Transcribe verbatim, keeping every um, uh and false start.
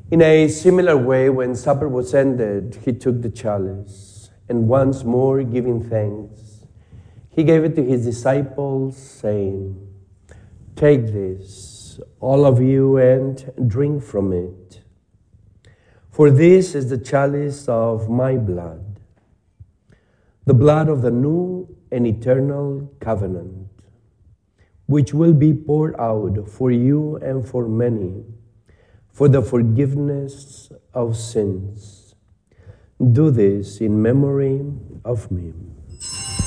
In a similar way, when supper was ended, he took the chalice, and once more giving thanks, he gave it to his disciples, saying, "Take this, all of you, and drink from it. For this is the chalice of my blood, the blood of the new and eternal covenant, which will be poured out for you and for many, for the forgiveness of sins. Do this in memory of me."